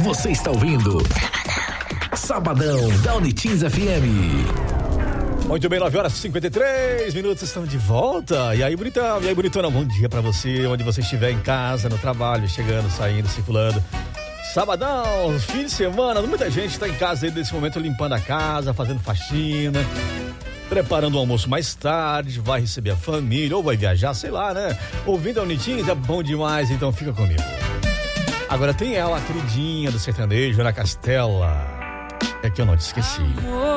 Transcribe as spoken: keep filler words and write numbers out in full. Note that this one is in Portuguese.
Você está ouvindo Sabadão da Unitins F M. Muito bem, nove horas e cinquenta e três minutos, estamos de volta. E aí, bonitão, e aí, bonitona, bom dia pra você, onde você estiver, em casa, no trabalho, chegando, saindo, circulando. Sabadão, fim de semana, muita gente está em casa aí nesse momento, limpando a casa, fazendo faxina, preparando o almoço mais tarde, vai receber a família, ou vai viajar, sei lá, né? Ouvindo a Unitins é bom demais, então fica comigo. Agora tem ela, a queridinha do sertanejo, Ana Castela. É que eu não te esqueci.